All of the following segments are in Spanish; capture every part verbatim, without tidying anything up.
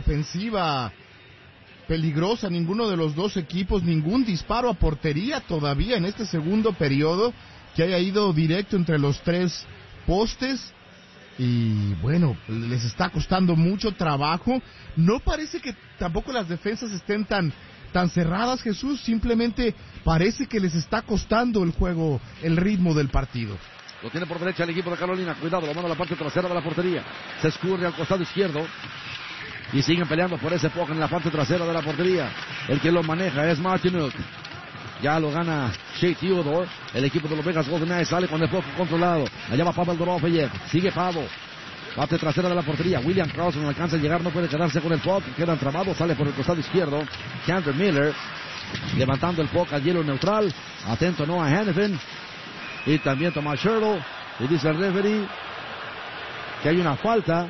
ofensiva peligrosa, ninguno de los dos equipos, ningún disparo a portería todavía en este segundo periodo que haya ido directo entre los tres postes. Y bueno, les está costando mucho trabajo. No parece que tampoco las defensas estén tan, tan cerradas, Jesús. Simplemente parece que les está costando el juego, el ritmo del partido. Lo tiene por derecha el equipo de Carolina. Cuidado, lo manda a la parte trasera de la portería. Se escurre al costado izquierdo. Y siguen peleando por ese puck en la parte trasera de la portería. El que lo maneja es Martinuk. Ya lo gana Shea Theodore. El equipo de los Vegas Golden Knights sale con el puck controlado. Allá va Pavel Dorofeyev. Sigue Pavo. Parte trasera de la portería. William Carlson no alcanza a llegar. No puede quedarse con el puck. Quedan trabados. Sale por el costado izquierdo. Chandler Miller. Levantando el puck al hielo neutral. Atento Noah Hannafin. Y también Thomas Hertl. Y dice el referee que hay una falta.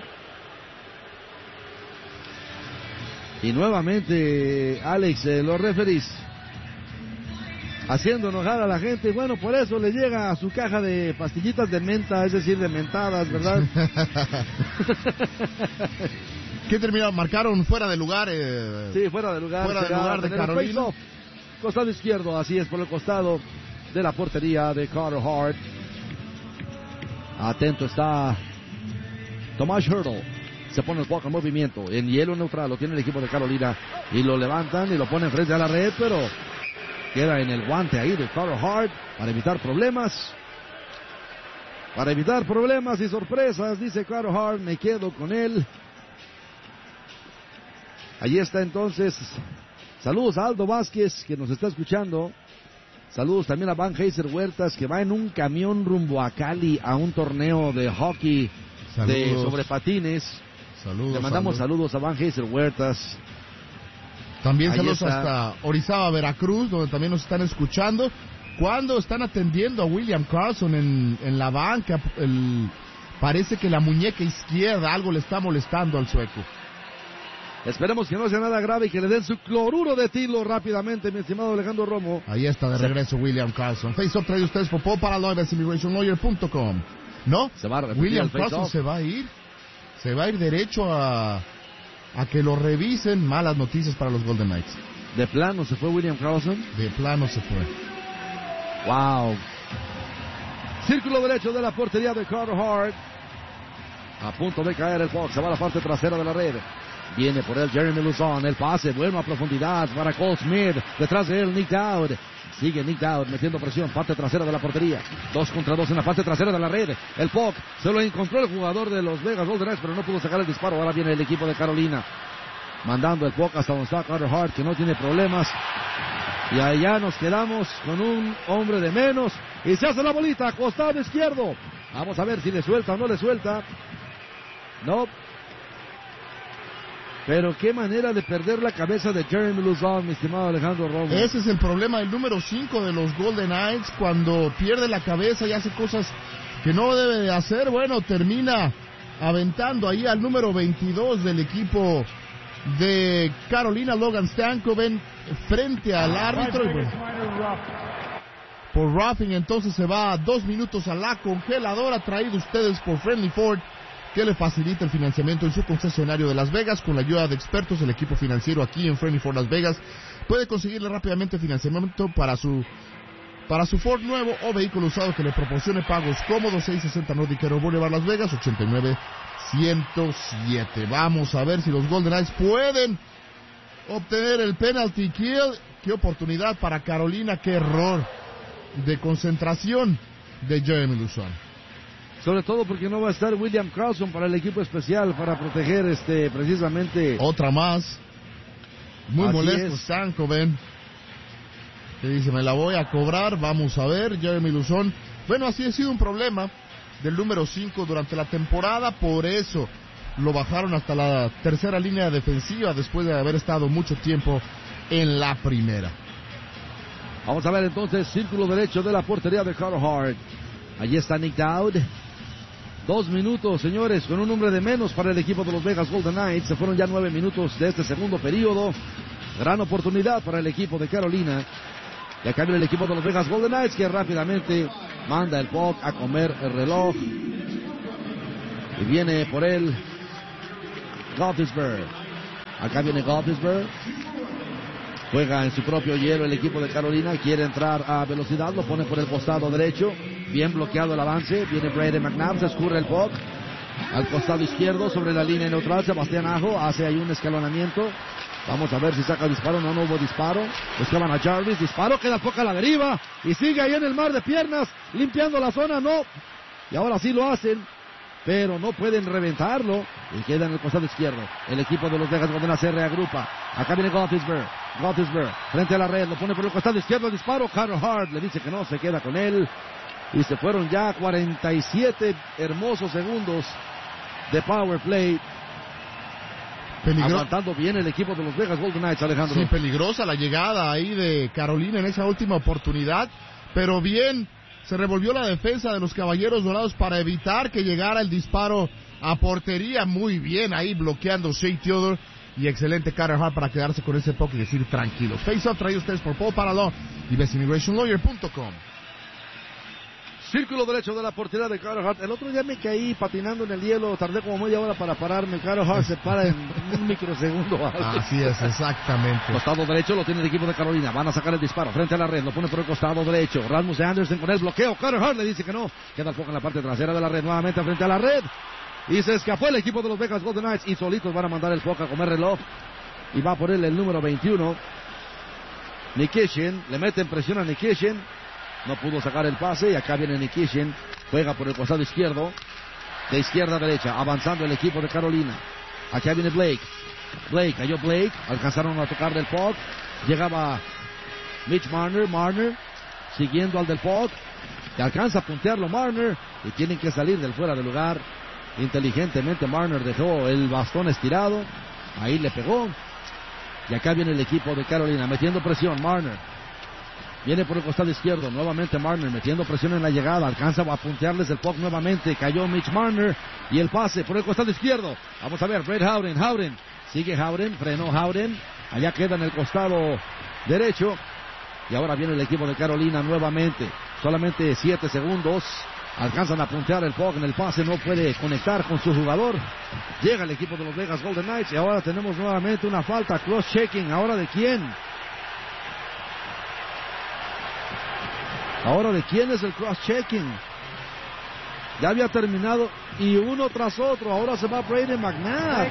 Y nuevamente, Alex, eh, los referees haciendo enojar a la gente. Bueno, por eso le llega a su caja de pastillitas de menta, es decir, de mentadas, ¿verdad? ¿Qué terminaron? Marcaron fuera de lugar. Eh, sí, fuera de lugar. Fuera de lugar de Carolina. Costado izquierdo, así es, por el costado de la portería de Carter Hart. Atento está Thomas Hertl. Se pone el puck en movimiento, en hielo neutral, lo tiene el equipo de Carolina, y lo levantan y lo ponen frente a la red, pero queda en el guante ahí de Carter Hart, para evitar problemas, para evitar problemas y sorpresas, dice Carter Hart, me quedo con él. Allí está entonces, saludos a Aldo Vázquez, que nos está escuchando, saludos también a Van Heiser Huertas, que va en un camión rumbo a Cali, a un torneo de hockey, saludos. De sobre patines. Saludos, Le mandamos saludos. saludos a Van Heiser Huertas. También ahí saludos está. Hasta Orizaba, Veracruz, donde también nos están escuchando. Cuando están atendiendo a William Carlson en, en la banca, el, parece que la muñeca izquierda algo le está molestando al sueco. Esperemos que no sea nada grave y que le den su cloruro de etilo rápidamente, mi estimado Alejandro Romo. Ahí está de regreso William Carlson. Face-off trae ustedes por Paul para Loibas Immigration Lawyer punto com. ¿No? Se va a William Carlson se va a ir. Se va a ir derecho a, a que lo revisen. Malas noticias para los Golden Knights. ¿De plano se fue William Carlson? De plano se fue. Wow. Círculo derecho de la portería de Carter Hart. A punto de caer el puck. Se va a la parte trasera de la red. Viene por él Jeremy Lauzon. El pase bueno a profundidad para Cole Smith. Detrás de él Nick Dowd. Sigue Nick Dowd metiendo presión, parte trasera de la portería. Dos contra dos en la parte trasera de la red. El puck se lo encontró el jugador de los Vegas Golden Knights, pero no pudo sacar el disparo. Ahora viene el equipo de Carolina, mandando el puck hasta donde está Carter Hart, que no tiene problemas. Y allá nos quedamos con un hombre de menos. Y se hace la bolita, costado izquierdo. Vamos a ver si le suelta o no le suelta. No. Pero qué manera de perder la cabeza de Jeremy Lauzon, mi estimado Alejandro Romo. Ese es el problema del número cinco de los Golden Knights. Cuando pierde la cabeza y hace cosas que no debe de hacer, bueno, termina aventando ahí al número veintidós del equipo de Carolina, Logan Stankoven, frente al árbitro. Y bueno, por roughing, entonces se va a dos minutos a la congeladora, traído ustedes por Friendly Ford, que le facilita el financiamiento en su concesionario de Las Vegas. Con la ayuda de expertos del equipo financiero aquí en Friendly Ford Las Vegas, puede conseguirle rápidamente financiamiento para su para su Ford nuevo o vehículo usado que le proporcione pagos cómodos. Seiscientos sesenta Nordic Aero Boulevard Las Vegas, ochenta y nueve ciento siete. Vamos a ver si los Golden Knights pueden obtener el penalty kill. Qué oportunidad para Carolina, qué error de concentración de Jeremy Lauzon. Sobre todo porque no va a estar William Carlson para el equipo especial para proteger este precisamente. Otra más. Muy Así molesto Stankoven, que dice, me la voy a cobrar. Vamos a ver, Jeremy Lauzon. Bueno, así ha sido un problema del número cinco durante la temporada. Por eso lo bajaron hasta la tercera línea defensiva después de haber estado mucho tiempo en la primera. Vamos a ver entonces, círculo derecho de la portería de Carter Hart. Allí está Nick Dowd. Dos minutos, señores, con un hombre de menos para el equipo de los Vegas Golden Knights. Se fueron ya nueve minutos de este segundo periodo. Gran oportunidad para el equipo de Carolina. Y acá viene el equipo de los Vegas Golden Knights, que rápidamente manda el puck a comer el reloj. Y viene por él Gottisberg. Acá viene Gothisberg. Juega en su propio hielo el equipo de Carolina. Quiere entrar a velocidad. Lo pone por el costado derecho. Bien bloqueado el avance. Viene Brady McNabb. Se escurre el puck. Al costado izquierdo sobre la línea neutral. Sebastián Aho hace ahí un escalonamiento. Vamos a ver si saca disparo. No, no hubo disparo. Buscaban a Jarvis. Disparo. Queda el puck a la deriva. Y sigue ahí en el mar de piernas. Limpiando la zona. No. Y ahora sí lo hacen. Pero no pueden reventarlo. Y queda en el costado izquierdo. El equipo de los Vegas Golden Knights se reagrupa. Acá viene Gothisberg. Gothisberg frente a la red. Lo pone por el costado izquierdo. Disparo. Carter Hart le dice que no. Se queda con él. Y se fueron ya cuarenta y siete hermosos segundos de power play. Peligro... Aguantando bien el equipo de los Vegas Golden Knights, Alejandro. Sí, peligrosa la llegada ahí de Carolina en esa última oportunidad. Pero bien, se revolvió la defensa de los Caballeros Dorados para evitar que llegara el disparo a portería. Muy bien ahí bloqueando Shea Theodore. Y excelente Carter Hart para quedarse con ese puck y decir tranquilos. Face Off traído ustedes por Paul Paraló y Best Immigration Lawyer punto com. Círculo derecho de la portería de Carter Hart. El otro día me caí patinando en el hielo. Tardé como media hora para pararme. Carter Hart se para en un microsegundo. Así es, exactamente. Costado derecho lo tiene el equipo de Carolina. Van a sacar el disparo frente a la red. Lo pone por el costado derecho. Rasmus Anderson con el bloqueo. Carter Hart le dice que no. Queda el foco en la parte trasera de la red. Nuevamente frente a la red. Y se escapó el equipo de los Vegas Golden Knights. Y solitos van a mandar el foco a comer reloj. Y va por él el número veintiuno. Nikishin. Le meten presión a Nikishin. No pudo sacar el pase y acá viene Nikishin. Juega por el costado izquierdo. De izquierda a derecha. Avanzando el equipo de Carolina. Acá viene Blake. Blake. Cayó Blake. Alcanzaron a tocar del puck. Llegaba Mitch Marner. Marner. Siguiendo al del puck. Que alcanza a puntearlo Marner. Y tienen que salir del fuera de lugar. Inteligentemente Marner dejó el bastón estirado. Ahí le pegó. Y acá viene el equipo de Carolina. Metiendo presión. Marner. Viene por el costado izquierdo, nuevamente Marner metiendo presión en la llegada, alcanza a puntearles el puck nuevamente, cayó Mitch Marner y el pase por el costado izquierdo. Vamos a ver, Brett Howden, Howden, sigue Howden, frenó Howden, allá queda en el costado derecho y ahora viene el equipo de Carolina nuevamente, solamente siete segundos, alcanzan a puntear el puck en el pase, no puede conectar con su jugador, llega el equipo de los Vegas Golden Knights y ahora tenemos nuevamente una falta, cross-checking, ¿ahora de quién? Ahora, ¿de quién es el cross-checking? Ya había terminado y uno tras otro. Ahora se va Brady McNabb.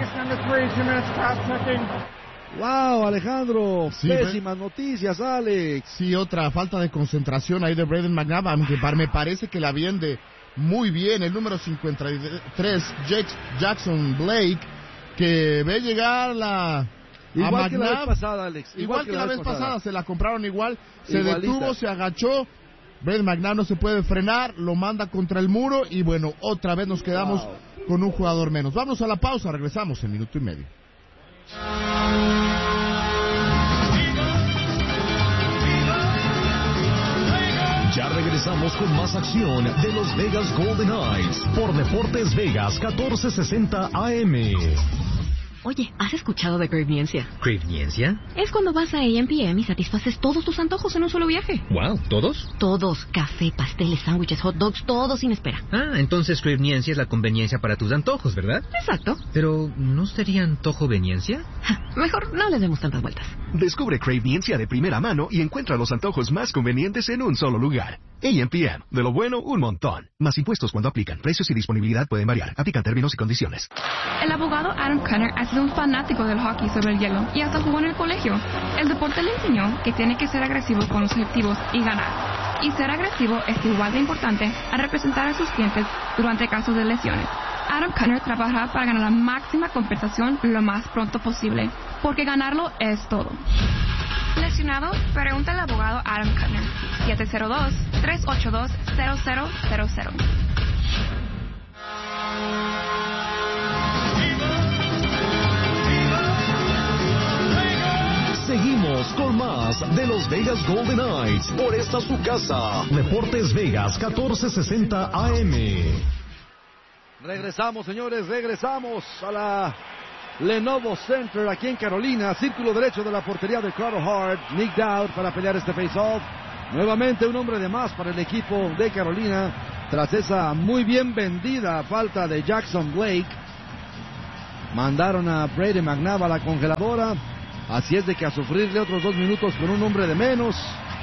Wow, Alejandro. Sí, pésimas noticias, Alex. Sí, otra falta de concentración ahí de Brady McNabb. Aunque me parece que la viene muy bien el número cincuenta y tres, Jackson Blake, que ve llegar la... Igual que la vez pasada, Alex. Igual, igual que, que la vez pasada. pasada. Se la compraron igual. Se Igualita. detuvo, se agachó. Brady McNabb no se puede frenar, lo manda contra el muro y bueno, otra vez nos quedamos wow. con un jugador menos. Vamos a la pausa, regresamos en minuto y medio. Ya regresamos con más acción de los Vegas Golden Knights por Deportes Vegas catorce sesenta A M. Oye, ¿has escuchado de Cravniencia? ¿Cravniencia? Es cuando vas a A M P M y satisfaces todos tus antojos en un solo viaje. Wow, ¿todos? Todos. Café, pasteles, sándwiches, hot dogs, todo sin espera. Ah, entonces Cravniencia es la conveniencia para tus antojos, ¿verdad? Exacto. Pero, ¿no sería antojoveniencia? Mejor no les demos tantas vueltas. Descubre Cravniencia de primera mano y encuentra los antojos más convenientes en un solo lugar. A M P M. De lo bueno, un montón. Más impuestos cuando aplican. Precios y disponibilidad pueden variar. Aplican términos y condiciones. El abogado Adam Cunner ha sido un fanático del hockey sobre el hielo y hasta jugó en el colegio. El deporte le enseñó que tiene que ser agresivo con los objetivos y ganar. Y ser agresivo es igual de importante a representar a sus clientes durante casos de lesiones. Adam Cunner trabajará para ganar la máxima compensación lo más pronto posible, porque ganarlo es todo. ¿Lesionado? Pregunta al abogado Adam Cunner. siete cero dos, tres ocho dos, cero cero cero cero. Seguimos con más de los Vegas Golden Knights por esta su casa. Deportes Vegas catorce sesenta A M. Regresamos, señores, regresamos a la Lenovo Center aquí en Carolina. Círculo derecho de la portería de Carter Hart. Nick Dowd para pelear este face-off. Nuevamente un hombre de más para el equipo de Carolina tras esa muy bien vendida falta de Jackson Blake. Mandaron a Brady McNabb a la congeladora. Así es de que a sufrirle otros dos minutos con un hombre de menos.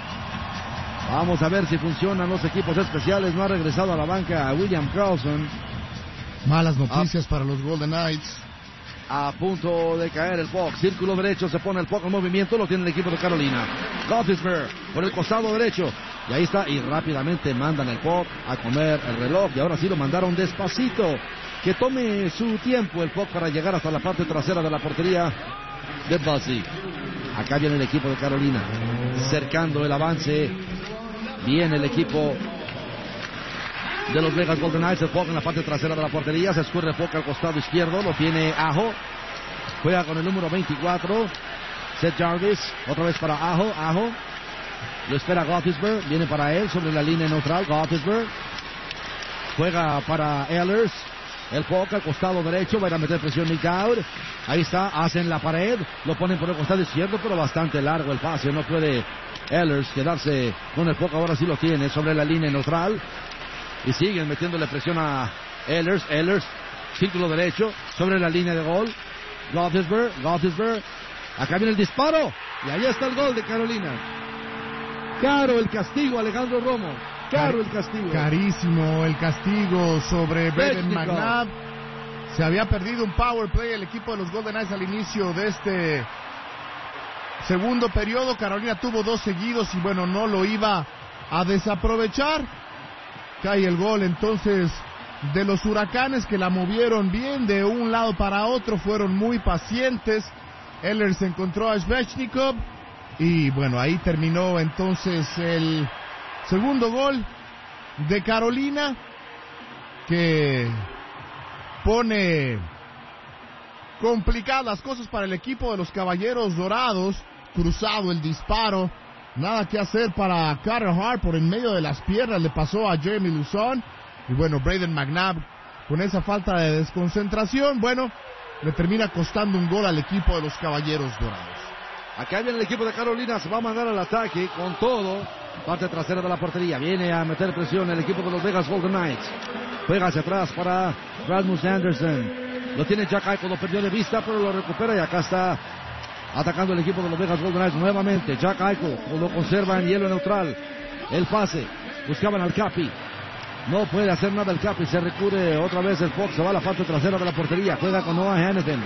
Vamos a ver si funcionan los equipos especiales. No ha regresado a la banca a William Carlson. Malas noticias a, para los Golden Knights. A punto de caer el puck. Círculo derecho, se pone el puck en movimiento. Lo tiene el equipo de Carolina. Gothisberg por el costado derecho. Y ahí está. Y rápidamente mandan el puck a comer el reloj. Y ahora sí lo mandaron despacito. Que tome su tiempo el puck para llegar hasta la parte trasera de la portería de Buzzy. Acá viene el equipo de Carolina. Cercando el avance. Viene el equipo de los Vegas Golden Knights. El puck en la parte trasera de la portería. Se escurre el puck al costado izquierdo. Lo tiene Aho. Juega con el número veinticuatro. Seth Jarvis. Otra vez para Aho. Aho. Lo espera Gothisberg. Viene para él sobre la línea neutral. Gothisberg. Juega para Ehlers. El puck al costado derecho. Va a ir a meter presión Nick Dowd. Ahí está. Hacen la pared. Lo ponen por el costado izquierdo. Pero bastante largo el pase. No puede Ehlers quedarse con el puck. Ahora sí lo tiene sobre la línea neutral. Y siguen metiéndole presión a Ehlers. Ehlers. Círculo derecho. Sobre la línea de gol. Gothisberg. Gothisberg. Acá viene el disparo. Y ahí está el gol de Carolina. Caro el castigo, Alejandro Romo. Caro el castigo. Carísimo el castigo sobre Brady McNabb. Se había perdido un power play el equipo de los Golden Knights al inicio de este segundo periodo. Carolina tuvo dos seguidos y bueno, no lo iba a desaprovechar. Cae el gol entonces de los Huracanes, que la movieron bien de un lado para otro. Fueron muy pacientes. Ehlers encontró a Svechnikov. Y bueno, ahí terminó entonces el segundo gol de Carolina, que pone complicadas las cosas para el equipo de los Caballeros Dorados. Cruzado el disparo, nada que hacer para Carter Hart, por en medio de las piernas le pasó a Jeremy Lauzon. Y bueno, Brayden McNabb con esa falta de desconcentración, bueno, le termina costando un gol al equipo de los Caballeros Dorados. Acá viene el equipo de Carolina, se va a mandar al ataque con todo. Parte trasera de la portería, viene a meter presión el equipo de los Vegas Golden Knights. Juega hacia atrás para Rasmus Anderson. Lo tiene Jack Eichel, lo perdió de vista, pero lo recupera y acá está atacando el equipo de los Vegas Golden Knights nuevamente. Jack Eichel lo conserva en hielo neutral. El pase, buscaban al Capi. No puede hacer nada el Capi, se recurre otra vez el Fox, se va a la parte trasera de la portería. Juega con Noah Hanifin.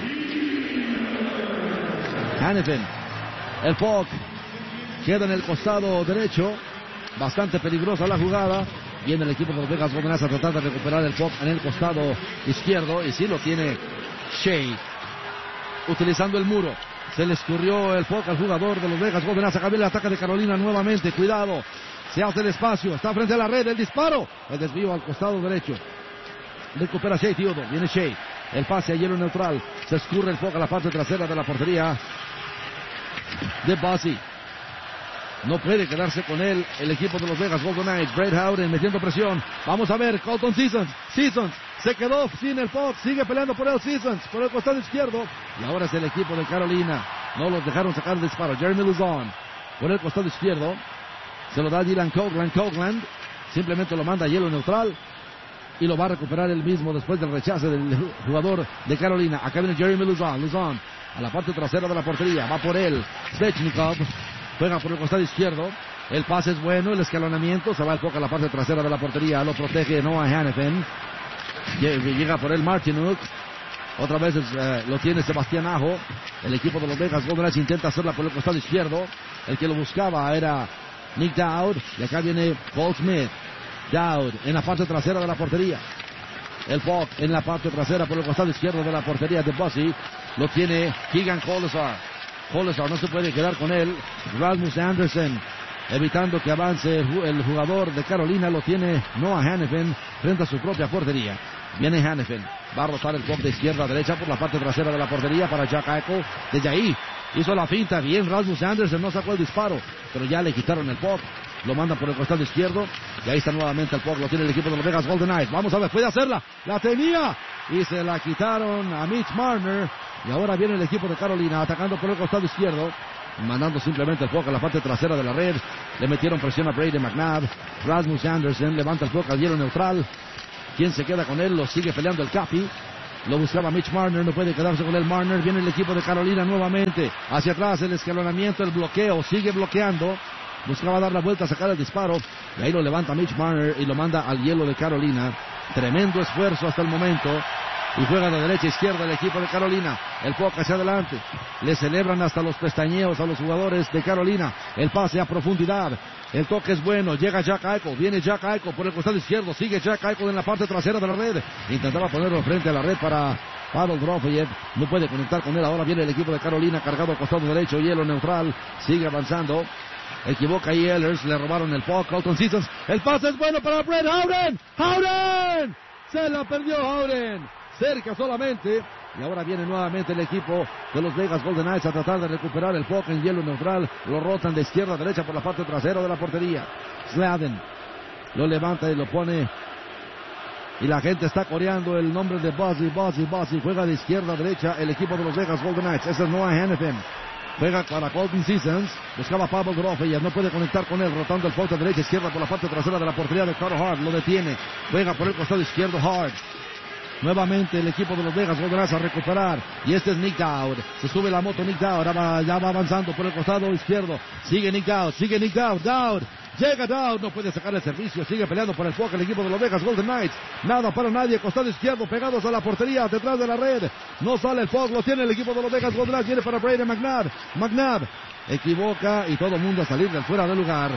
Hanifin. El puck queda en el costado derecho. Bastante peligrosa la jugada. Viene el equipo de los Vegas Golden Knights a tratar de recuperar el puck en el costado izquierdo. Y sí lo tiene Shea. Utilizando el muro. Se le escurrió el puck al jugador de los Vegas Golden Knights. Acá viene el ataque de Carolina nuevamente. Cuidado. Se hace el espacio. Está frente a la red. El disparo. El desvío al costado derecho. Recupera Shea Theodore. Viene Shea. El pase a hielo neutral. Se escurre el puck a la parte trasera de la portería de Buzzy. No puede quedarse con él el equipo de los Vegas Golden Knights. Brett Howden metiendo presión. Vamos a ver, Colton Sissons. Sissons se quedó sin el puck. Sigue peleando por él Sissons, por el costado izquierdo. Y ahora es el equipo de Carolina. No los dejaron sacar el disparo. Jeremy Lauzon por el costado izquierdo. Se lo da Dylan Coghlan. Coghlan simplemente lo manda a hielo neutral. Y lo va a recuperar él mismo después del rechace del jugador de Carolina. Acá viene Jeremy Lauzon. Lauzon a la parte trasera de la portería. Va por él Svechnikov. Juega por el costado izquierdo. El pase es bueno. El escalonamiento. Se va el puck a la parte trasera de la portería. Lo protege Noah Hanifin. Llega por él Martinuk. Otra vez eh, lo tiene Sebastián Aho. El equipo de los Vegas Golden Knights intenta hacerla por el costado izquierdo. El que lo buscaba era Nick Dowd. Y acá viene Paul Smith. Dowd en la parte trasera de la portería. El puck en la parte trasera por el costado izquierdo de la portería de Buzzy. Lo tiene Keegan Kolesar. Kolesar no se puede quedar con él. Rasmus Anderson evitando que avance el jugador de Carolina. Lo tiene Noah Hanifin frente a su propia portería. Viene Hanifin. Va a rotar el puck de izquierda a derecha por la parte trasera de la portería para Jack Eichel. Desde ahí hizo la finta. Bien, Rasmus Anderson no sacó el disparo, pero ya le quitaron el puck. Lo mandan por el costado izquierdo. Y ahí está nuevamente el puck. Lo tiene el equipo de los Vegas Golden Knights. Vamos a ver, puede hacerla. La tenía. Y se la quitaron a Mitch Marner. Y ahora viene el equipo de Carolina atacando por el costado izquierdo. Mandando simplemente el puck a la parte trasera de la red. Le metieron presión a Brady McNabb. Rasmus Anderson levanta el puck al hielo neutral. ¿Quién se queda con él? Lo sigue peleando el Capi. Lo buscaba Mitch Marner, no puede quedarse con el Marner. Viene el equipo de Carolina nuevamente. Hacia atrás el escalonamiento, el bloqueo. Sigue bloqueando. Buscaba dar la vuelta, sacar el disparo. Y ahí lo levanta Mitch Marner y lo manda al hielo de Carolina. Tremendo esfuerzo hasta el momento. Y juega de derecha a izquierda el equipo de Carolina. El puck hacia adelante. Le celebran hasta los pestañeos a los jugadores de Carolina. El pase a profundidad. El toque es bueno. Llega Jack Eichel. Viene Jack Eichel por el costado izquierdo. Sigue Jack Eichel en la parte trasera de la red. Intentaba ponerlo frente a la red para Pavel Dorofeyev. No puede conectar con él. Ahora viene el equipo de Carolina cargado al costado derecho. Hielo neutral. Sigue avanzando. Equivoca ahí Ehlers. Le robaron el puck. Colton Sissons. El pase es bueno para Brett Howden. ¡Howden! Se la perdió Howden. Cerca solamente, y ahora viene nuevamente el equipo de los Vegas Golden Knights a tratar de recuperar el puck en hielo neutral. Lo rotan de izquierda a derecha por la parte trasera de la portería. Slavin lo levanta y lo pone, y la gente está coreando el nombre de Buzzy, Buzzy, Buzzy. Juega de izquierda a derecha el equipo de los Vegas Golden Knights. Ese es Noah Hannafin. Juega para Colton Sissons. Buscaba Pavel Dorofeyev. No puede conectar con él. Rotando el puck de derecha a izquierda por la parte trasera de la portería de Carter Hart. Lo detiene. Juega por el costado izquierdo Hart. Nuevamente el equipo de los Vegas volverá a recuperar. Y este es Nick Dowd. Se sube la moto Nick Dowd. Ahora ya va avanzando por el costado izquierdo. Sigue Nick Dowd. Sigue Nick Dowd. Dowd. Llega Dowd. No puede sacar el servicio. Sigue peleando por el puck el equipo de los Vegas Golden Knights. Nada para nadie. Costado izquierdo. Pegados a la portería. Detrás de la red. No sale el puck. Lo tiene el equipo de los Vegas Golden Knights. Viene para Brayden McNabb. McNabb equivoca y todo el mundo a salir del fuera de lugar.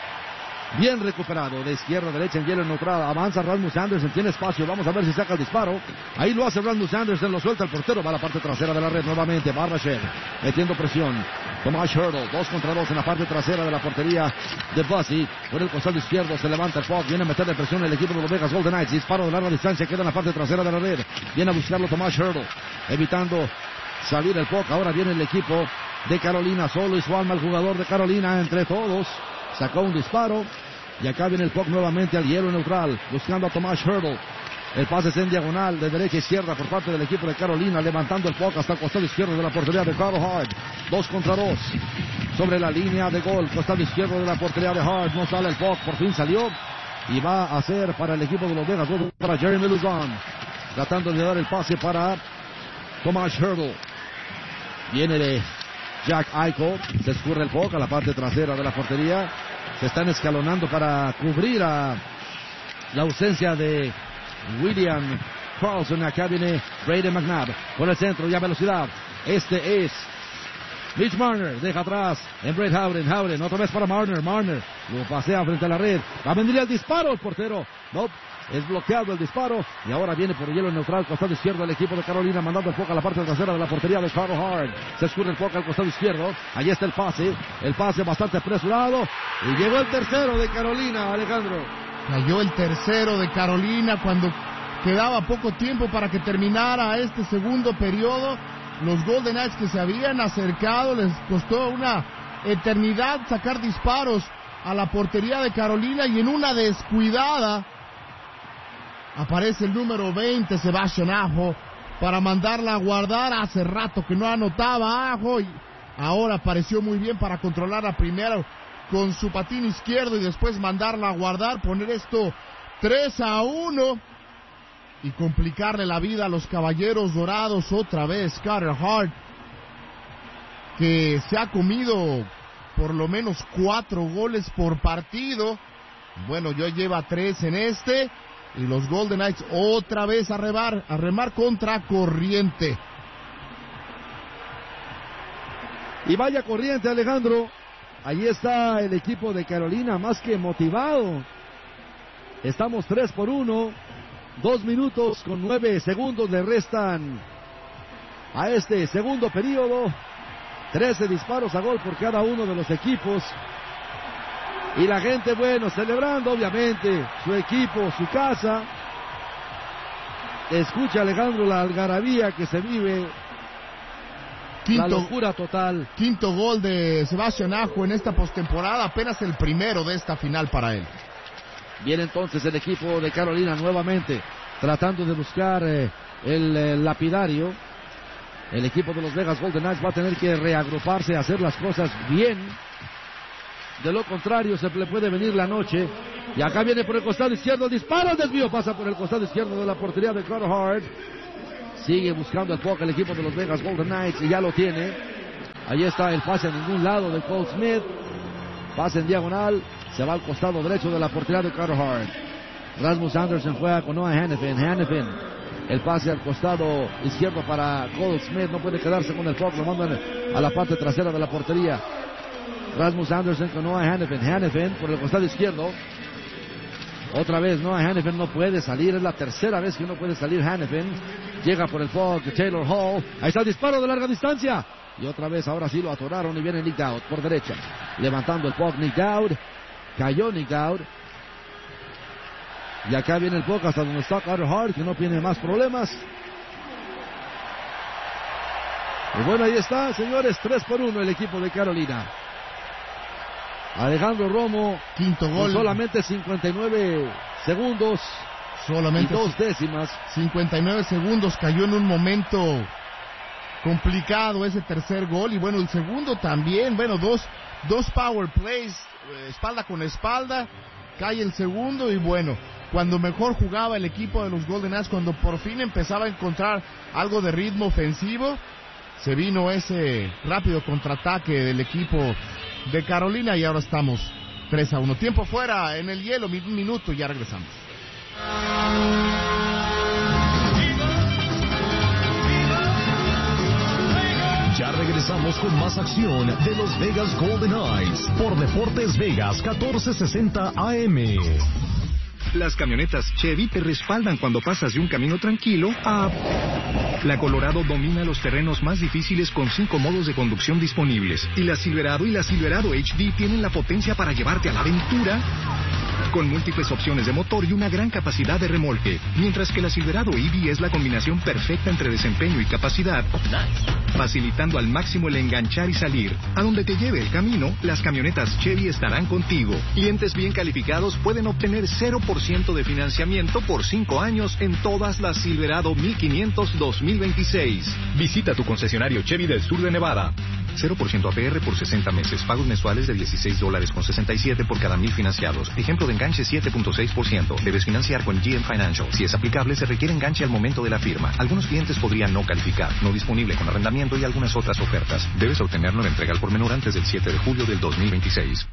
Bien recuperado, de izquierda a derecha en hielo neutral. Avanza Rasmus Anderson, tiene espacio. Vamos a ver si saca el disparo. Ahí lo hace Rasmus Anderson, lo suelta el portero. Va a la parte trasera de la red nuevamente. Barbashev metiendo presión. Tomas Hertl, dos contra dos en la parte trasera de la portería de Buzzy. Por el costado izquierdo se levanta el puck. Viene a meterle presión el equipo de los Vegas Golden Knights. Disparo de larga distancia, queda en la parte trasera de la red. Viene a buscarlo Tomas Hertl, evitando salir el puck. Ahora viene el equipo de Carolina. Solo y su alma el jugador de Carolina entre todos. Sacó un disparo. Y acá viene el puck nuevamente al hielo neutral. Buscando a Tomas Hertl. El pase es en diagonal de derecha a izquierda por parte del equipo de Carolina. Levantando el puck hasta el costado izquierdo de la portería de Carter Hart. Dos contra dos. Sobre la línea de gol. Costado izquierdo de la portería de Hart. No sale el puck. Por fin salió. Y va a ser para el equipo de los Vegas. Para Jeremy Lauzon. Tratando de dar el pase para Tomas Hertl. Viene de Jack Eichel. Se escurre el puck a la parte trasera de la portería. Se están escalonando para cubrir a la ausencia de William Karlsson. Acá viene Brayden McNabb por el centro, ya velocidad. Este es Mitch Marner, deja atrás en Brett Howden. Howden, otra vez para Marner. Marner lo pasea frente a la red. Va a venir el disparo, el portero. No, es bloqueado el disparo. Y ahora viene por el hielo neutral, costado izquierdo el equipo de Carolina, mandando el puck a la parte trasera de la portería de Carter Hart. Se escurre el puck al costado izquierdo. Ahí está el pase. El pase bastante apresurado. Y llegó el tercero de Carolina, Alejandro. Cayó el tercero de Carolina cuando quedaba poco tiempo para que terminara este segundo periodo. Los Golden Knights que se habían acercado, les costó una eternidad sacar disparos a la portería de Carolina, y en una descuidada aparece el número veinte, Sebastian Aho, para mandarla a guardar. Hace rato que no anotaba Aho y ahora apareció muy bien para controlarla primero con su patín izquierdo y después mandarla a guardar, poner esto tres a uno y complicarle la vida a los Caballeros Dorados otra vez. Carter Hart, que se ha comido por lo menos cuatro goles por partido. Bueno, ya lleva tres en este. Y los Golden Knights otra vez a remar, a remar contra corriente. Y vaya corriente, Alejandro. Ahí está el equipo de Carolina más que motivado. Estamos tres por uno. Dos minutos con nueve segundos le restan a este segundo periodo. Trece disparos a gol por cada uno de los equipos. Y la gente, bueno, celebrando obviamente su equipo, su casa. Escucha, Alejandro, la algarabía que se vive. Quinto, la locura total. Quinto gol de Sebastian Aho en esta postemporada, apenas el primero de esta final para él. Viene entonces el equipo de Carolina nuevamente, tratando de buscar eh, el eh, lapidario. El equipo de los Vegas Golden Knights va a tener que reagruparse, hacer las cosas bien. De lo contrario, se le puede venir la noche. Y acá viene por el costado izquierdo, dispara, el desvío, pasa por el costado izquierdo de la portería de Carter Hart. Sigue buscando el puck el equipo de los Vegas Golden Knights y ya lo tiene. Ahí está el pase a ningún lado de Cole Smith. Pase en diagonal. Se va al costado derecho de la portería de Carter Hart. Rasmus Anderson juega con Noah Hanifin. Hanifin. El pase al costado izquierdo para Cole Smith. No puede quedarse con el puck. Lo mandan a la parte trasera de la portería. Rasmus Anderson con Noah Hanifin. Hanifin por el costado izquierdo. Otra vez Noah Hanifin no puede salir. Es la tercera vez que no puede salir Hanifin. Llega por el puck Taylor Hall. Ahí está el disparo de larga distancia. Y otra vez ahora sí lo atoraron y viene Nick Dowd por derecha. Levantando el puck Nick Dowd. Cayó Nick Dowd. Y acá viene el puck hasta donde está Carter Hart, que no tiene más problemas. Y bueno, ahí está, señores, tres por uno el equipo de Carolina. Alejandro Romo, quinto gol. Solamente cincuenta y nueve segundos. Solamente y dos décimas. cincuenta y nueve segundos, cayó en un momento complicado ese tercer gol. Y bueno, el segundo también, bueno, dos, dos power plays, espalda con espalda. Cae el segundo y bueno, cuando mejor jugaba el equipo de los Golden Knights, cuando por fin empezaba a encontrar algo de ritmo ofensivo, se vino ese rápido contraataque del equipo de Carolina y ahora estamos tres a uno. Tiempo fuera en el hielo, un minuto y ya regresamos. Ya regresamos con más acción de los Vegas Golden Knights por Deportes Vegas catorce sesenta A M. Las camionetas Chevy te respaldan cuando pasas de un camino tranquilo a... La Colorado domina los terrenos más difíciles con cinco modos de conducción disponibles. Y la Silverado y la Silverado H D tienen la potencia para llevarte a la aventura con múltiples opciones de motor y una gran capacidad de remolque. Mientras que la Silverado E V es la combinación perfecta entre desempeño y capacidad, facilitando al máximo el enganchar y salir. A donde te lleve el camino, las camionetas Chevy estarán contigo. Clientes bien calificados pueden obtener cero por ciento de financiamiento por cinco años en todas las Silverado mil quinientos dos mil veintiséis. Visita tu concesionario Chevy del sur de Nevada. cero por ciento A P R por sesenta meses. Pagos mensuales de dieciséis dólares con sesenta y siete por cada mil financiados. Ejemplo de enganche siete punto seis por ciento. Debes financiar con G M Financial. Si es aplicable, se requiere enganche al momento de la firma. Algunos clientes podrían no calificar. No disponible con arrendamiento y algunas otras ofertas. Debes obtenerlo en entrega al por menor antes del siete de julio del dos mil veintiséis.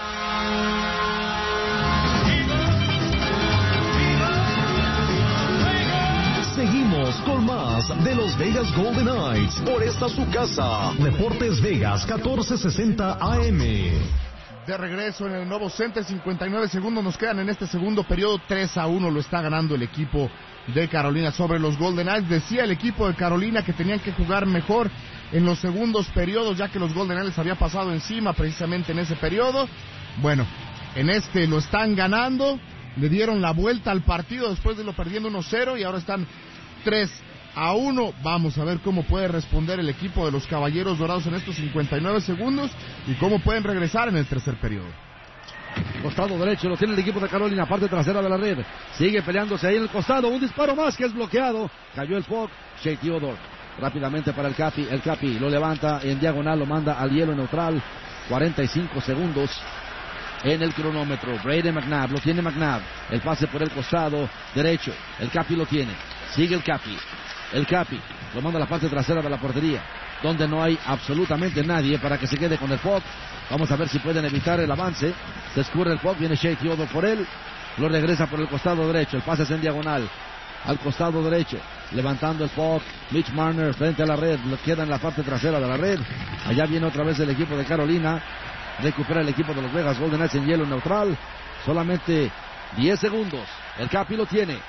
Seguimos con más de los Vegas Golden Knights por esta su casa. Deportes Vegas catorce sesenta A M. De regreso en el nuevo Center, cincuenta y nueve segundos nos quedan en este segundo periodo. tres a uno lo está ganando el equipo de Carolina sobre los Golden Knights. Decía el equipo de Carolina que tenían que jugar mejor en los segundos periodos, ya que los Golden Knights les había pasado encima precisamente en ese periodo. Bueno, en este lo están ganando. Le dieron la vuelta al partido después de lo perdiendo uno cero y ahora están tres a uno. Vamos a ver cómo puede responder el equipo de los Caballeros Dorados en estos cincuenta y nueve segundos y cómo pueden regresar en el tercer periodo. Costado derecho lo tiene el equipo de Carolina, parte trasera de la red. Sigue peleándose ahí en el costado. Un disparo más que es bloqueado. Cayó el puck. Shea Theodore rápidamente para el Capi. El Capi lo levanta en diagonal, lo manda al hielo neutral. cuarenta y cinco segundos en el cronómetro. Brady McNabb, lo tiene McNabb. El pase por el costado derecho. El Capi lo tiene. Sigue el Capi. El Capi lo manda a la parte trasera de la portería, donde no hay absolutamente nadie para que se quede con el puck. Vamos a ver si pueden evitar el avance. Se escurre el puck, viene Shea Theodore por él. Lo regresa por el costado derecho. El pase es en diagonal. Al costado derecho. Levantando el puck. Mitch Marner frente a la red. Lo queda en la parte trasera de la red. Allá viene otra vez el equipo de Carolina. Recupera el equipo de los Vegas Golden Knights en hielo neutral. Solamente diez segundos. El Capi lo tiene.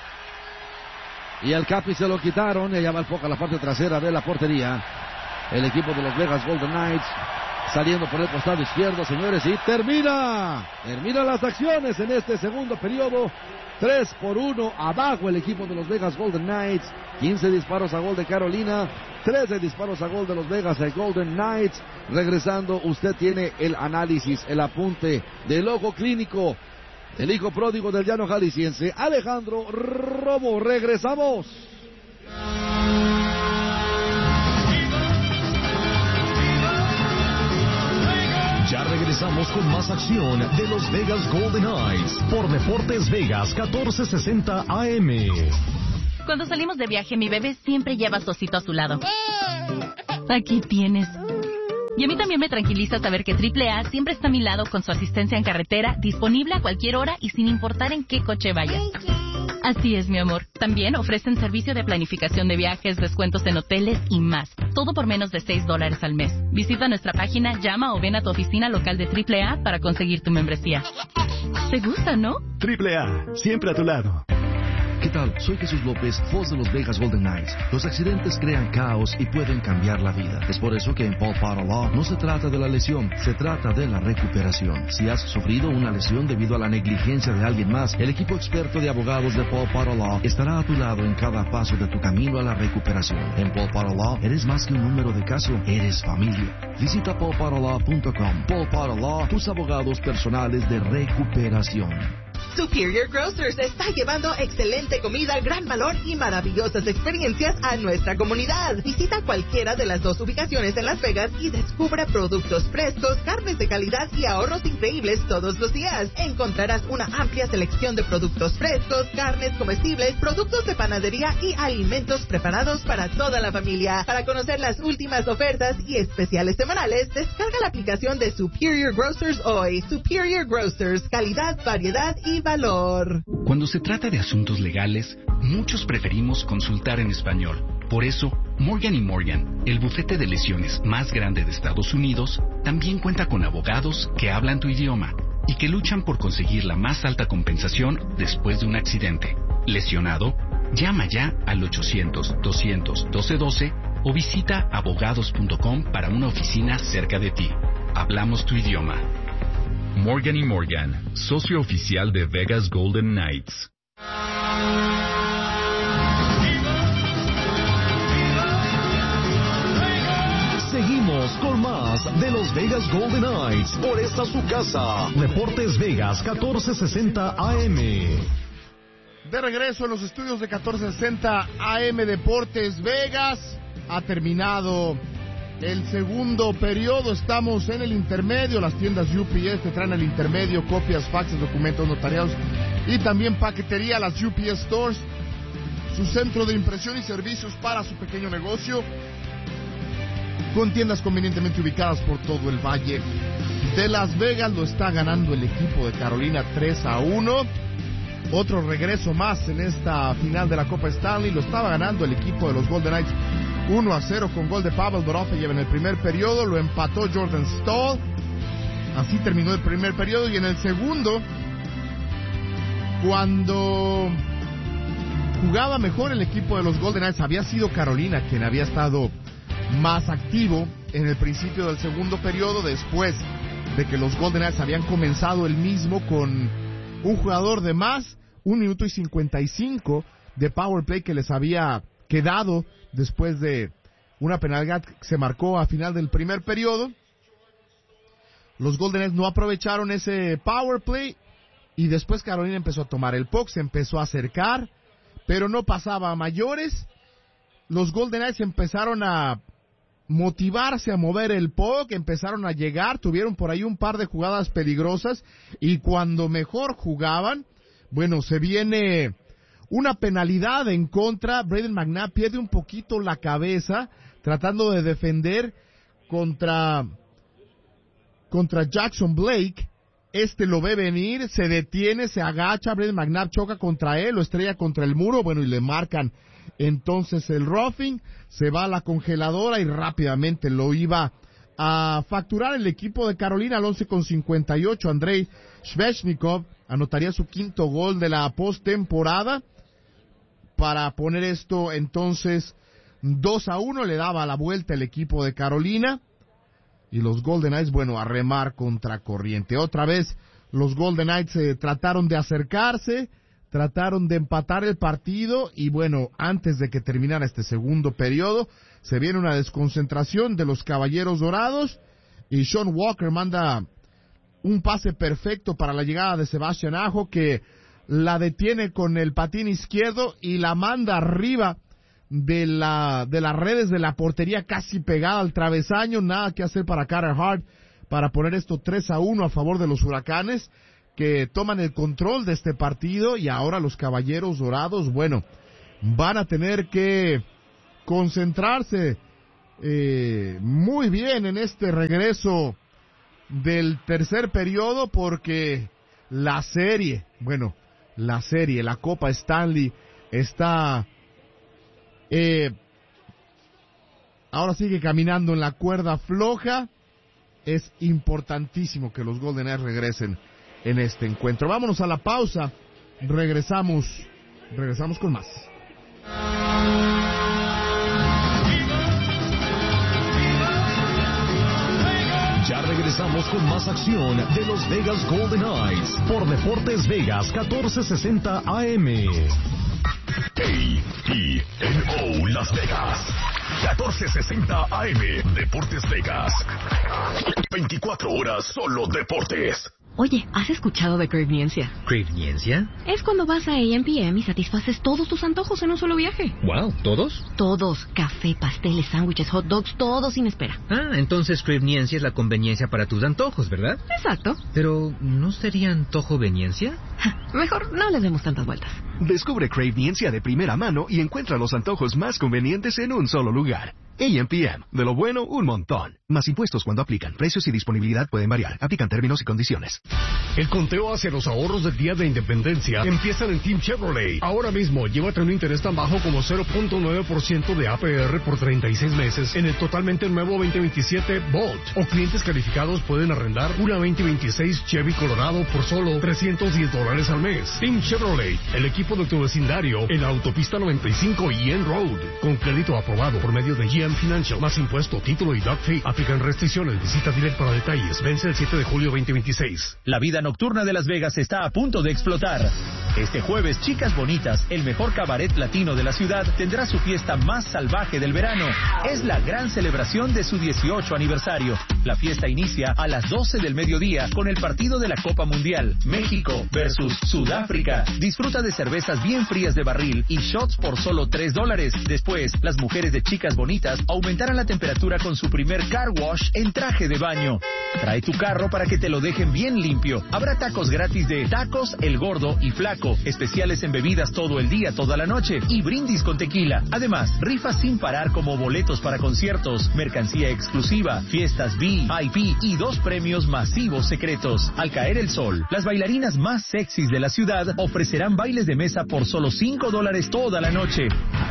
Y el Capi se lo quitaron. Y allá va el puck a la parte trasera de la portería. El equipo de los Vegas Golden Knights saliendo por el costado izquierdo, señores. Y termina. Termina las acciones en este segundo periodo. tres por uno abajo el equipo de los Vegas Golden Knights. quince disparos a gol de Carolina. trece disparos a gol de los Vegas Golden Knights. Regresando, usted tiene el análisis, el apunte del ojo clínico del hijo pródigo del llano jalisciense, Alejandro Romo. Regresamos. Ya regresamos con más acción de los Vegas Golden Knights por Deportes Vegas catorce sesenta A M. Cuando salimos de viaje, mi bebé siempre lleva su osito a su lado. Aquí tienes. Y a mí también me tranquiliza saber que triple A siempre está a mi lado con su asistencia en carretera, disponible a cualquier hora y sin importar en qué coche vayas. Así es, mi amor. También ofrecen servicio de planificación de viajes, descuentos en hoteles y más. Todo por menos de seis dólares al mes. Visita nuestra página, llama o ven a tu oficina local de triple A para conseguir tu membresía. ¿Te gusta, no? triple A, siempre a tu lado. ¿Qué tal? Soy Jesús López, voz de los Vegas Golden Knights. Los accidentes crean caos y pueden cambiar la vida. Es por eso que en Paul Potter Law no se trata de la lesión, se trata de la recuperación. Si has sufrido una lesión debido a la negligencia de alguien más, el equipo experto de abogados de Paul Potter Law estará a tu lado en cada paso de tu camino a la recuperación. En Paul Potter Law eres más que un número de caso, eres familia. Visita paul potter law punto com. Paul Potter Law, tus abogados personales de recuperación. Superior Grocers está llevando excelente comida, gran valor y maravillosas experiencias a nuestra comunidad. Visita cualquiera de las dos ubicaciones en Las Vegas y descubra productos frescos, carnes de calidad y ahorros increíbles todos los días. Encontrarás una amplia selección de productos frescos, carnes comestibles, productos de panadería y alimentos preparados para toda la familia. Para conocer las últimas ofertas y especiales semanales, descarga la aplicación de Superior Grocers hoy. Superior Grocers, calidad, variedad y valor. Cuando se trata de asuntos legales, muchos preferimos consultar en español. Por eso, Morgan y Morgan, el bufete de lesiones más grande de Estados Unidos, también cuenta con abogados que hablan tu idioma y que luchan por conseguir la más alta compensación después de un accidente. ¿Lesionado? Llama ya al ochocientos, doscientos, doce doce o visita abogados punto com para una oficina cerca de ti. Hablamos tu idioma. Morgan y Morgan, socio oficial de Vegas Golden Knights. Seguimos con más de los Vegas Golden Knights por esta su casa. Deportes Vegas catorce sesenta A M. De regreso en los estudios de catorce sesenta A M Deportes Vegas. Ha terminado el segundo periodo, estamos en el intermedio. Las tiendas U P S te traen el intermedio, copias, faxes, documentos notariados y también paquetería. Las U P S Stores, su centro de impresión y servicios para su pequeño negocio, con tiendas convenientemente ubicadas por todo el Valle de Las Vegas. Lo está ganando el equipo de Carolina tres a uno. Otro regreso más en esta final de la Copa Stanley. Lo estaba ganando el equipo de los Golden Knights uno a cero con gol de Pavel Dorofeyev en el primer periodo. Lo empató Jordan Staal. Así terminó el primer periodo. Y en el segundo, cuando jugaba mejor el equipo de los Golden Knights, había sido Carolina quien había estado más activo en el principio del segundo periodo, después de que los Golden Knights habían comenzado el mismo con un jugador de más, un minuto y cincuenta y cinco de power play que les había quedado después de una penalidad que se marcó a final del primer periodo. Los Golden Knights no aprovecharon ese power play y después Carolina empezó a tomar el puck, se empezó a acercar, pero no pasaba a mayores. Los Golden Knights empezaron a motivarse a mover el puck, empezaron a llegar, tuvieron por ahí un par de jugadas peligrosas y cuando mejor jugaban, bueno, se viene una penalidad en contra. Brayden McNabb pierde un poquito la cabeza tratando de defender contra contra Jackson Blake. Este lo ve venir, se detiene, se agacha, Brayden McNabb choca contra él, lo estrella contra el muro, bueno, y le marcan entonces el roughing. Se va a la congeladora y rápidamente lo iba a facturar el equipo de Carolina al once con cincuenta y ocho. Andrei Svechnikov anotaría su quinto gol de la postemporada para poner esto entonces dos a uno. Le daba la vuelta el equipo de Carolina y los Golden Knights, bueno, a remar contra corriente. Otra vez los Golden Knights eh, trataron de acercarse, trataron de empatar el partido y bueno, antes de que terminara este segundo periodo, se viene una desconcentración de los Caballeros Dorados y Sean Walker manda un pase perfecto para la llegada de Sebastian Aho, que la detiene con el patín izquierdo y la manda arriba de la de las redes de la portería, casi pegada al travesaño. Nada que hacer para Carter Hart para poner esto tres a uno a favor de los Huracanes, que toman el control de este partido. Y ahora los Caballeros Dorados, bueno, van a tener que concentrarse eh, muy bien en este regreso del tercer periodo, porque la serie, bueno, la serie, la Copa Stanley está eh, ahora sigue caminando en la cuerda floja. Es importantísimo que los Golden Knights regresen en este encuentro. Vámonos a la pausa. Regresamos, regresamos con más. Ya regresamos con más acción de los Vegas Golden Knights por Deportes Vegas catorce sesenta A M. A E N O Las Vegas catorce sesenta A M. Deportes Vegas. veinticuatro horas solo deportes. Oye, ¿has escuchado de Cravniencia? ¿Cravniencia? Es cuando vas a A M P M y satisfaces todos tus antojos en un solo viaje. Wow, ¿todos? Todos. Café, pasteles, sándwiches, hot dogs, todo sin espera. Ah, entonces Cravniencia es la conveniencia para tus antojos, ¿verdad? Exacto. Pero, ¿no sería antojoveniencia? Mejor no le demos tantas vueltas. Descubre Cravniencia de primera mano y encuentra los antojos más convenientes en un solo lugar. A M P M. De lo bueno, un montón. Más impuestos cuando aplican. Precios y disponibilidad pueden variar. Aplican términos y condiciones. El conteo hacia los ahorros del Día de Independencia empiezan en Team Chevrolet. Ahora mismo, llévate un interés tan bajo como cero punto nueve por ciento de A P R por treinta y seis meses en el totalmente nuevo veinte veintisiete Bolt. O clientes calificados pueden arrendar una veinte veintiséis Chevy Colorado por solo trescientos diez dólares al mes. Team Chevrolet, el equipo de tu vecindario en la autopista noventa y cinco y N Road. Con crédito aprobado por medio de G M Financial. Más impuesto, título y doc fee. Aplican restricciones. Visita Direct para detalles. Vence el siete de julio veinte veintiséis. La vida nocturna de Las Vegas está a punto de explotar. Este jueves, Chicas Bonitas, el mejor cabaret latino de la ciudad, tendrá su fiesta más salvaje del verano. Es la gran celebración de su dieciocho aniversario. La fiesta inicia a las doce del mediodía con el partido de la Copa Mundial, México versus Sudáfrica. Disfruta de cervezas bien frías de barril y shots por solo tres dólares. Después, las mujeres de Chicas Bonitas aumentarán la temperatura con su primer car wash en traje de baño. Trae tu carro para que te lo dejen bien limpio. Habrá tacos gratis de Tacos El Gordo y Flaco, especiales en bebidas todo el día, toda la noche y brindis con tequila. Además, rifas sin parar como boletos para conciertos, mercancía exclusiva, fiestas V I P y dos premios masivos secretos. Al caer el sol, las bailarinas más sexys de la ciudad ofrecerán bailes de mesa por solo cinco dólares toda la noche.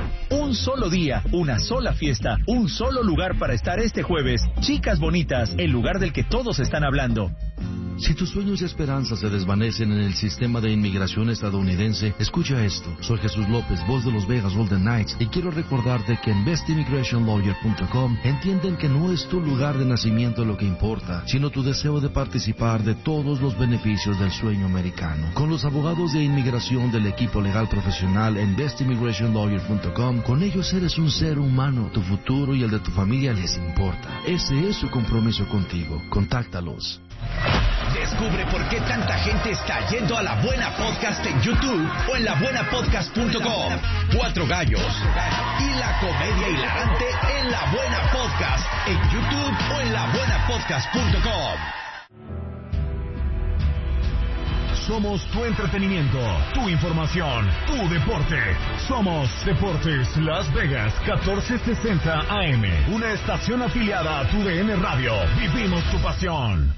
Un solo día, una sola fiesta, un solo lugar para estar este jueves. Chicas Bonitas, el lugar del que todos están hablando. Si tus sueños y esperanzas se desvanecen en el sistema de inmigración estadounidense, escucha esto. Soy Jesús López, voz de los Vegas Golden Knights, y quiero recordarte que en best immigration lawyer punto com entienden que no es tu lugar de nacimiento lo que importa, sino tu deseo de participar de todos los beneficios del sueño americano. Con los abogados de inmigración del equipo legal profesional en best immigration lawyer punto com, con ellos eres un ser humano. Tu futuro y el de tu familia les importa. Ese es su compromiso contigo. Contáctalos. Descubre por qué tanta gente está yendo a La Buena Podcast en YouTube o en la buena podcast punto com. Cuatro gallos y la comedia hilarante en La Buena Podcast en YouTube o en la buena podcast punto com. Somos tu entretenimiento, tu información, tu deporte. Somos Deportes Las Vegas catorce sesenta A M, una estación afiliada a tu D N Radio. Vivimos tu pasión.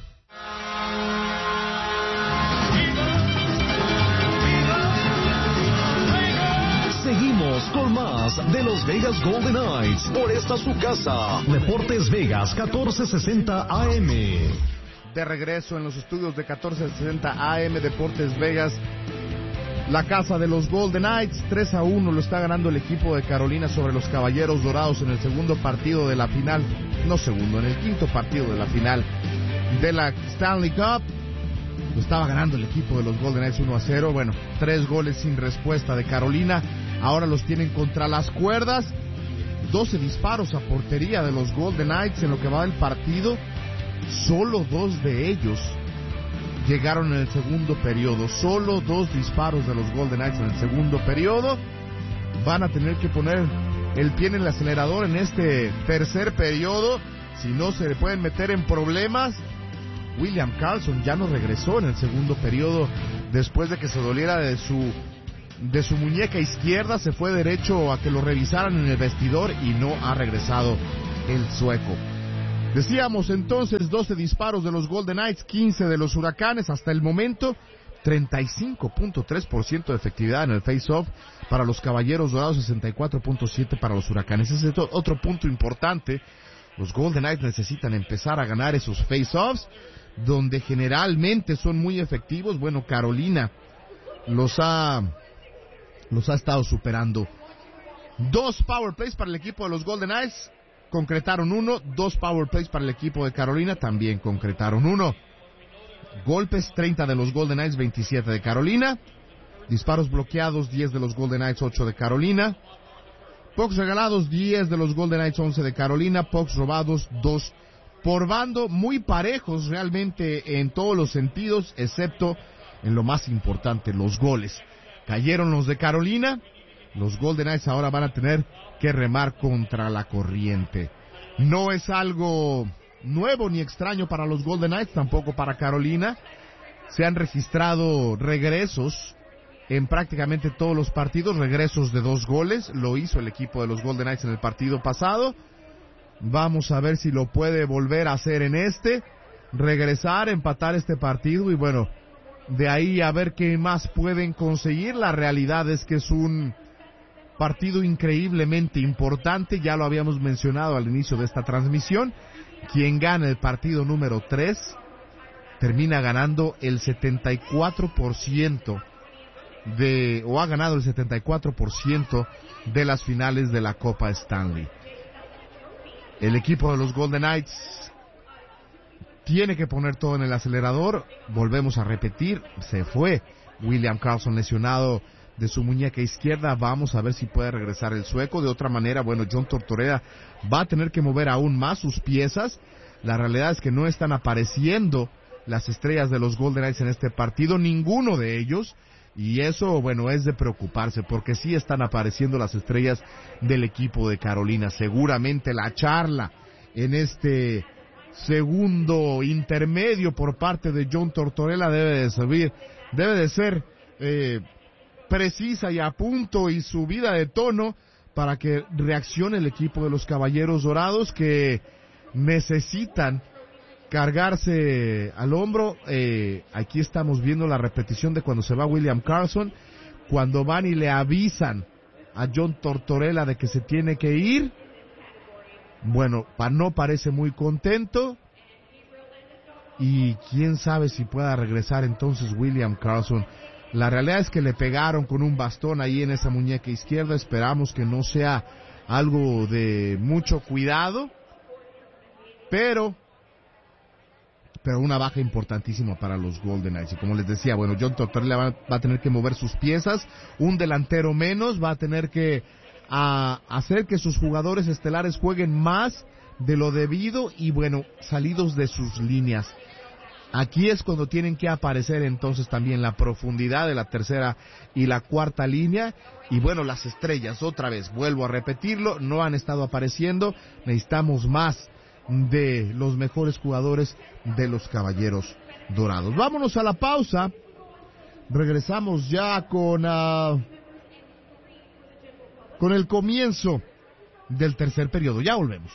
Seguimos con más de los Vegas Golden Knights por esta su casa. Deportes Vegas catorce sesenta A M. De regreso en los estudios de catorce sesenta A M Deportes Vegas, la casa de los Golden Knights. Tres a uno lo está ganando el equipo de Carolina sobre los Caballeros Dorados en el segundo partido de la final, no segundo, en el quinto partido de la final de la Stanley Cup. Lo estaba ganando el equipo de los Golden Knights uno a cero. Bueno, tres goles sin respuesta de Carolina. Ahora los tienen contra las cuerdas. doce disparos a portería de los Golden Knights en lo que va del partido. Solo dos de ellos llegaron en el segundo periodo. Solo dos disparos de los Golden Knights en el segundo periodo. Van a tener que poner el pie en el acelerador en este tercer periodo. Si no, se le pueden meter en problemas. William Karlsson ya no regresó en el segundo periodo después de que se doliera de su de su muñeca izquierda, se fue derecho a que lo revisaran en el vestidor y no ha regresado el sueco. Decíamos entonces doce disparos de los Golden Knights, quince de los Huracanes hasta el momento, treinta y cinco punto tres por ciento de efectividad en el face-off para los Caballeros Dorados, sesenta y cuatro punto siete por ciento para los Huracanes. Ese es otro punto importante. Los Golden Knights necesitan empezar a ganar esos face-offs, donde generalmente son muy efectivos. Bueno, Carolina los ha, los ha estado superando. Dos power plays para el equipo de los Golden Knights, concretaron uno. Dos power plays para el equipo de Carolina, también concretaron uno. Golpes, treinta de los Golden Knights, veintisiete de Carolina. Disparos bloqueados, diez de los Golden Knights, ocho de Carolina. Pucks regalados, diez de los Golden Knights, once de Carolina. Pucks robados, dos por bando. Muy parejos realmente en todos los sentidos, excepto en lo más importante, los goles. Cayeron los de Carolina. Los Golden Knights ahora van a tener que remar contra la corriente. No es algo nuevo ni extraño para los Golden Knights, tampoco para Carolina. Se han registrado regresos en prácticamente todos los partidos, regresos de dos goles. Lo hizo el equipo de los Golden Knights en el partido pasado. Vamos a ver si lo puede volver a hacer en este. Regresar, empatar este partido y bueno, de ahí a ver qué más pueden conseguir. La realidad es que es un partido increíblemente importante, ya lo habíamos mencionado al inicio de esta transmisión. Quien gana el partido número tres termina ganando el setenta y cuatro por ciento de, o ha ganado el setenta y cuatro por ciento de las finales de la Copa Stanley. El equipo de los Golden Knights tiene que poner todo en el acelerador. Volvemos a repetir, se fue William Karlsson lesionado de su muñeca izquierda. Vamos a ver si puede regresar el sueco. De otra manera, bueno, John Tortorella va a tener que mover aún más sus piezas. La realidad es que no están apareciendo las estrellas de los Golden Knights en este partido, ninguno de ellos, y eso, bueno, es de preocuparse, porque sí están apareciendo las estrellas del equipo de Carolina. Seguramente la charla en este segundo intermedio por parte de John Tortorella debe de servir, debe de ser eh, precisa y a punto y subida de tono para que reaccione el equipo de los Caballeros Dorados, que necesitan cargarse al hombro. Eh, aquí estamos viendo la repetición de cuando se va William Karlsson, cuando van y le avisan a John Tortorella de que se tiene que ir. Bueno, no parece muy contento, y quién sabe si pueda regresar entonces William Karlsson. La realidad es que le pegaron con un bastón ahí en esa muñeca izquierda. Esperamos que no sea algo de mucho cuidado, pero pero una baja importantísima para los Golden Knights. Y como les decía, bueno, John Tortorella va, va a tener que mover sus piezas, un delantero menos, va a tener que a, hacer que sus jugadores estelares jueguen más de lo debido y bueno, salidos de sus líneas. Aquí es cuando tienen que aparecer entonces también la profundidad de la tercera y la cuarta línea. Y bueno, las estrellas, otra vez, vuelvo a repetirlo, no han estado apareciendo. Necesitamos más de los mejores jugadores de los Caballeros Dorados. Vámonos a la pausa. Regresamos ya con, uh, con el comienzo del tercer periodo. Ya volvemos.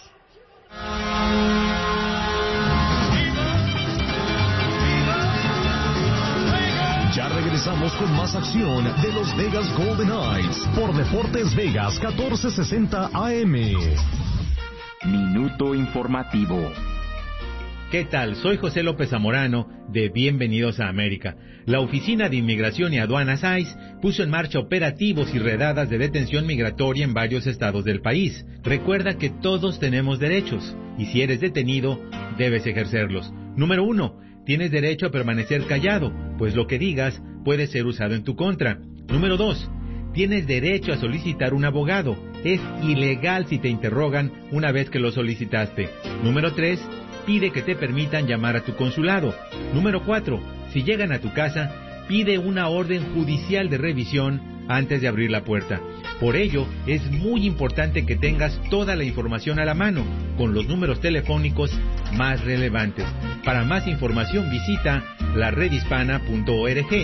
Ya regresamos con más acción de los Vegas Golden Knights por Deportes Vegas catorce sesenta A M. Minuto informativo. ¿Qué tal? Soy José López Zamorano de Bienvenidos a América. La Oficina de Inmigración y Aduanas I C E puso en marcha operativos y redadas de detención migratoria en varios estados del país. Recuerda que todos tenemos derechos y si eres detenido, debes ejercerlos. Número uno, tienes derecho a permanecer callado, pues lo que digas puede ser usado en tu contra. Número dos, tienes derecho a solicitar un abogado. Es ilegal si te interrogan una vez que lo solicitaste. Número tres, pide que te permitan llamar a tu consulado. Número cuatro, si llegan a tu casa, pide una orden judicial de revisión antes de abrir la puerta. Por ello, es muy importante que tengas toda la información a la mano, con los números telefónicos más relevantes. Para más información visita la red hispana punto org.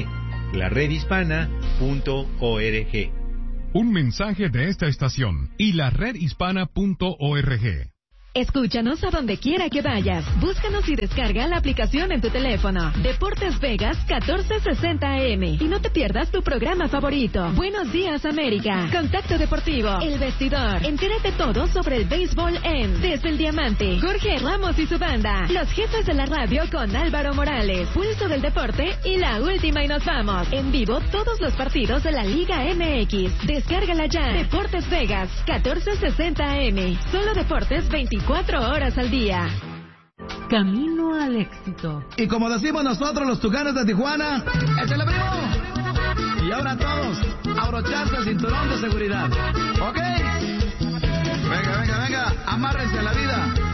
la red hispana punto org. Un mensaje de esta estación y la red hispana punto org. Escúchanos a donde quiera que vayas. Búscanos y descarga la aplicación en tu teléfono. Deportes Vegas catorce sesenta A M. Y no te pierdas tu programa favorito. Buenos días, América. Contacto Deportivo. El Vestidor. Entérate todo sobre el béisbol en Desde el Diamante. Jorge Ramos y su banda. Los Jefes de la Radio con Álvaro Morales. Pulso del Deporte y La Última y Nos Vamos. En vivo todos los partidos de la Liga M X. Descárgala ya. Deportes Vegas catorce sesenta A M. Solo deportes veinticuatro horas al día. Camino al éxito. Y como decimos nosotros los Tucanes de Tijuana, ¡échale, primo! Y ahora todos, abrocharse el cinturón de seguridad. ¿Ok? Venga, venga, venga, amárrense a la vida.